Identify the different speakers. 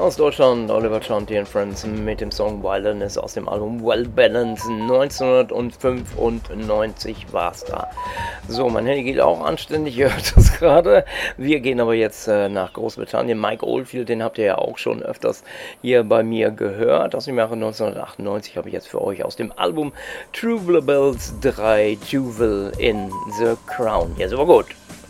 Speaker 1: Aus Deutschland, Oliver Chanty and Friends mit dem Song Wilderness aus dem Album Well Balanced. 1995 war's da. So, mein Handy geht auch anständig, ihr hört das gerade. Wir gehen aber jetzt nach Großbritannien. Mike Oldfield, den habt ihr ja auch schon öfters hier bei mir gehört. Aus dem Jahre 1998 habe ich jetzt für euch aus dem Album Tubular Bells 3 Jewel in the Crown. Ja, super gut.